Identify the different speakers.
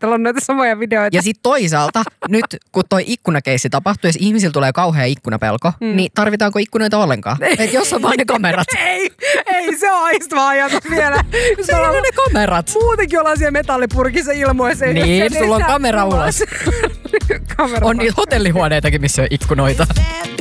Speaker 1: katsella noita samoja videoita.
Speaker 2: Ja sitten toisaalta, nyt kun toi ikkunakeissi tapahtuu, jos ihmisillä tulee kauhea ikkunapelko, niin tarvitaanko ikkunoita ollenkaan? Et jos on vaan ne kamerat.
Speaker 1: Ei, se on aistava ajatus vielä.
Speaker 2: Se on ne kamerat.
Speaker 1: Muutenkin ollaan siellä metallipurkissa ilmoissa.
Speaker 2: Niin, sulla on kamera ulos.
Speaker 1: Kamera
Speaker 2: on niitä hotellihuoneitakin, missä on ikkunoita.